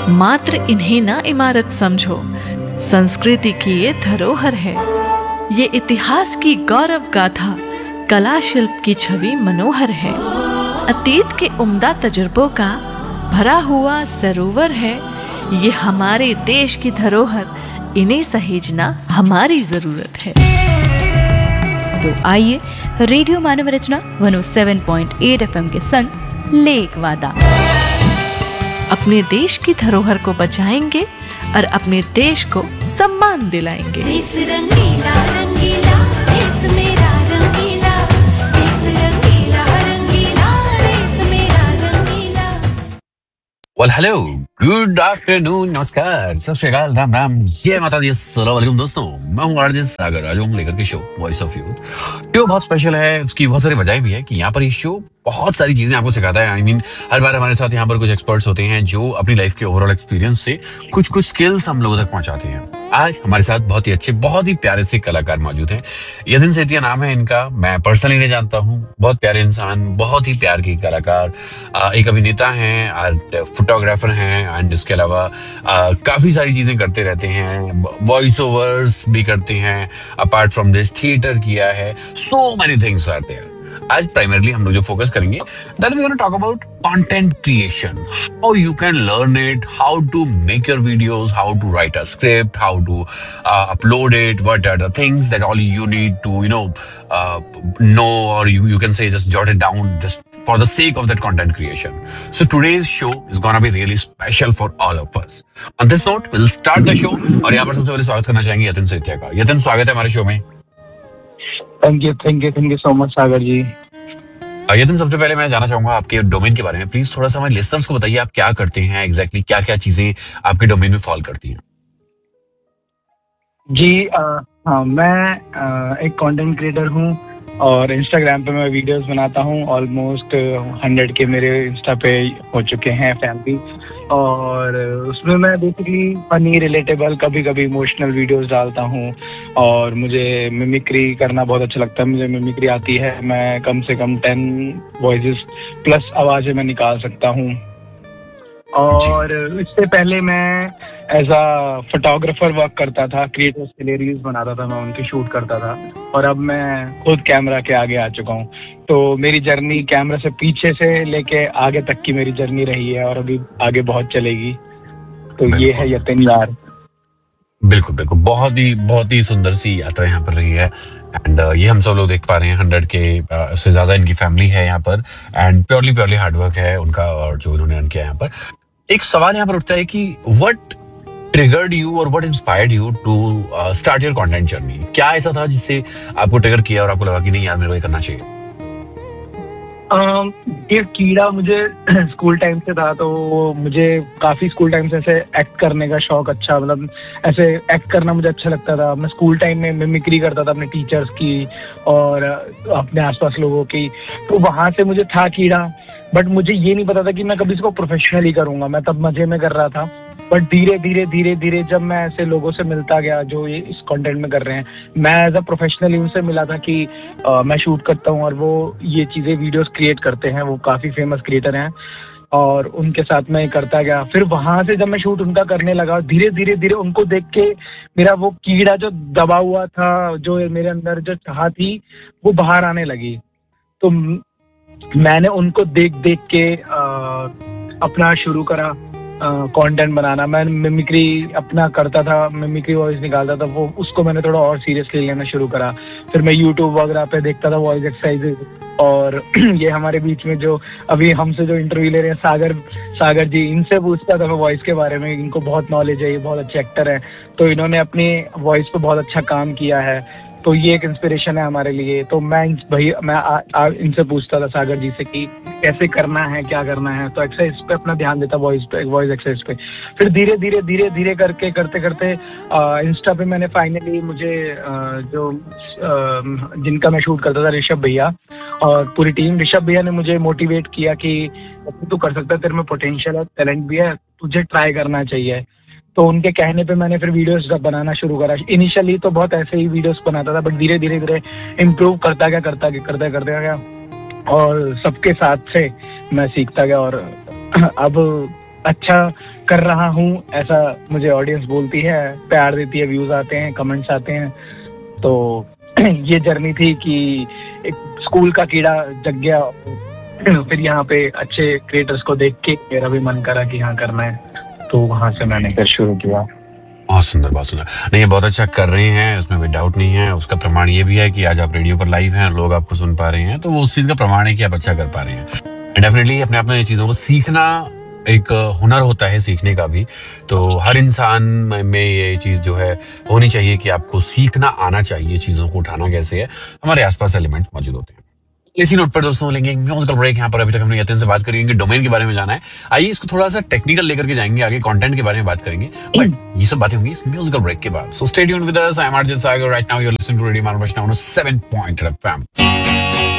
मात्र इन्हें ना इमारत समझो, संस्कृति की ये धरोहर है। ये इतिहास की गौरव गाथा, कला शिल्प की छवि मनोहर है। अतीत के उम्दा तजुर्बों का भरा हुआ सरोवर है। ये हमारे देश की धरोहर, इन्हें सहेजना हमारी जरूरत है। तो आइए रेडियो मानव रचना 107.8 FM के संग लेक वादा अपने देश की धरोहर को बचाएंगे और अपने देश को सम्मान दिलाएंगे। देश रंगीला रंगीला, देश मेरा रंगीला, देश रंगीला रंगीला, देश मेरा रंगीला। वेल हेलो, गुड आफ्टरनून, नमस्कार, सत श्री अकाल, राम राम, जय माता दी, अस्सलाम वालेकुम दोस्तों। मैं हूँ आरजे सागर, आज हूँ लेकर के show voice of youth. Show बहुत स्पेशल है, उसकी बहुत सारी वजह भी है कि यहाँ पर ये शो बहुत सारी चीजें आपको सिखाता है। आई मीन हर बार हमारे साथ यहाँ पर कुछ एक्सपर्ट्स होते हैं जो अपनी लाइफ के ओवरऑल एक्सपीरियंस से कुछ स्किल्स हम लोगों तक पहुंचाते हैं। आज हमारे साथ बहुत ही अच्छे, बहुत ही प्यारे से कलाकार मौजूद हैं। यतिन सेतिया नाम है इनका, मैं पर्सनली नहीं जानता हूँ। बहुत प्यारे इंसान, बहुत ही प्यार के कलाकार, एक अभिनेता हैं, फोटोग्राफर हैं, एंड इसके अलावा काफी सारी चीजें करते रहते हैं। वॉइस ओवर्स भी करते हैं, अपार्ट फ्रॉम दिस थिएटर किया है, so many things are there. आज प्राइमरली हम लोग जो फोकस करेंगे, that we gonna talk about content creation, how you can learn it, how to make your videos, how to right a script, how to upload it, what are the things that all you need to know, or you can say just jot it down just for the sake of that content creation. So today's show is gonna be really special for all of us. On this note, we'll start the show. और यहाँ पर सबसे पहले स्वागत करना चाहेंगे यतिन सेतिया का। यतिन, स्वागत है हमारे शो में। थैंक यू सो मच सागर जी। यतिन, सबसे पहले मैं जानना चाहूंगा आपके डोमेन के बारे में। प्लीज थोड़ा सा हमारे लिसनर्स को बताइए, आप क्या करते हैं एग्जैक्टली, क्या क्या चीजें आपके डोमेन में फॉल करती हैं। जी हाँ, मैं एक कंटेंट क्रिएटर हूँ और इंस्टाग्राम पे मैं वीडियोस बनाता हूँ। ऑलमोस्ट 100 के मेरे इंस्टा पे हो चुके हैं फैमिली, और उसमें मैं बेसिकली फनी, रिलेटेबल, कभी कभी इमोशनल वीडियोस डालता हूँ। और मुझे मिमिक्री करना बहुत अच्छा लगता है। मुझे मिमिक्री आती है, मैं कम से कम 10 वॉइसेस प्लस आवाजें मैं निकाल सकता हूँ। और इससे पहले मैं एज अ फोटोग्राफर वर्क करता था, क्रिएटर्स के लिए रील्स बनाता था, मैं उनकी शूट करता था। और अब मैं खुद कैमरा के आगे आ चुका हूँ। तो मेरी जर्नी कैमरा से पीछे से लेके आगे तक की मेरी जर्नी रही है, और अभी आगे बहुत चलेगी। तो ये है यतिन यार। बिल्कुल बिल्कुल, बहुत ही सुंदर सी यात्रा यहाँ पर रही है। एंड ये हम सब लोग देख पा रहे हैं। 100 के से ज्यादा इनकी फैमिली है यहाँ पर, एंड प्योरली हार्डवर्क है उनका, और जो इन्होंने अर्न किया यहाँ पर। एक सवाल यहाँ पर उठता है कि व्हाट ट्रिगर्ड यू और what inspired you to start your content journey? क्या ऐसा था जिससे आपको ट्रिगर किया और आपको लगा कि नहीं यार, मेरे को ये करना चाहिए? ये कीड़ा मुझे स्कूल टाइम से था। तो मुझे काफी स्कूल टाइम से ऐसे एक्ट करने का शौक, अच्छा मतलब ऐसे एक्ट करना मुझे अच्छा लगता था। मैं स्कूल टाइम में मिमिक्री करता था अपने टीचर्स की और अपने आसपास लोगों की। तो वहां से मुझे था कीड़ा, बट मुझे ये नहीं पता था कि मैं कभी इसको प्रोफेशनली करूंगा। मैं तब मजे में कर रहा था। बट धीरे धीरे जब मैं ऐसे लोगों से मिलता गया जो ये इस कंटेंट में कर रहे हैं, मैं एज अ प्रोफेशनली उनसे मिला था कि मैं शूट करता हूँ और वो ये चीजें वीडियोस क्रिएट करते हैं। वो काफी फेमस क्रिएटर हैं और उनके साथ मैं करता गया। फिर वहां से जब मैं शूट उनका करने लगा, धीरे धीरे उनको देख के मेरा वो कीड़ा जो दबा हुआ था, जो मेरे अंदर जो चाह थी, वो बाहर आने लगी। तो मैंने उनको देख के अपना शुरू करा कंटेंट बनाना। मैं मिमिक्री अपना करता था, मिमिक्री वॉइस निकालता था, वो उसको मैंने थोड़ा और सीरियसली लेना शुरू करा। फिर मैं यूट्यूब वगैरह पे देखता था वॉइस एक्सरसाइजेज। और ये हमारे बीच में जो अभी हमसे जो इंटरव्यू ले रहे हैं सागर जी, इनसे पूछता था मैं वॉइस के बारे में। इनको बहुत नॉलेज है, ये बहुत अच्छे एक्टर हैं, तो इन्होंने अपनी वॉइस पे बहुत अच्छा काम किया है। तो ये एक इंस्पिरेशन है हमारे लिए। तो मैं इनसे पूछता था सागर जी से कि कैसे करना है, क्या करना है। तो एक्सरसाइज पे अपना ध्यान देता, वॉइस एक्सरसाइज पे। फिर धीरे करते इंस्टा पे मैंने फाइनली मुझे जिनका मैं शूट करता था, ऋषभ भैया और पूरी टीम, ऋषभ भैया ने मुझे मोटिवेट किया कि तू कर सकता है, तेरे में पोटेंशियल है, टैलेंट भी है, तुझे ट्राई करना चाहिए। तो उनके कहने पे मैंने फिर वीडियोस बनाना शुरू करा। इनिशियली तो बहुत ऐसे ही वीडियोस बनाता था, बट धीरे इम्प्रूव करता गया और सबके साथ से मैं सीखता गया और अब अच्छा कर रहा हूँ, ऐसा मुझे ऑडियंस बोलती है, प्यार देती है, व्यूज आते हैं, कमेंट्स आते हैं। तो ये जर्नी थी कि एक स्कूल का कीड़ा जग गया, फिर यहाँ पे अच्छे क्रिएटर्स को देख के मेरा भी मन करा कि हाँ करना है, तो वहां से मैंने फिर शुरू किया। बहुत सुंदर, बहुत सुंदर। नहीं, ये बहुत अच्छा कर रहे हैं, उसमें कोई डाउट नहीं है। उसका प्रमाण ये भी है कि आज आप रेडियो पर लाइव हैं, लोग आपको सुन पा रहे हैं, तो वो उस चीज का प्रमाण है कि आप अच्छा कर पा रहे हैं। डेफिनेटली अपने आप में ये चीजों को सीखना एक हुनर होता है, सीखने का भी। तो हर इंसान में ये चीज जो है होनी चाहिए कि आपको सीखना आना चाहिए, चीजों को उठाना कैसे है। हमारे आसपास एलिमेंट मौजूद होते हैं। इसी नोट पर दोस्तों लेंगे म्यूजिकल ब्रेक। यहाँ पर अभी तक हमने यतिन से बात करी, इनके डोमेन के बारे में जाना है। आइए इसको थोड़ा सा टेक्निकल लेकर के जाएंगे, आगे कंटेंट के बारे में बात करेंगे, बट ये सब बातें होंगी इस म्यूजिकल ब्रेक के बाद। So stay tuned with us. I am RJ Sagar. Right now you are listening to radio Manav 7.8 FM।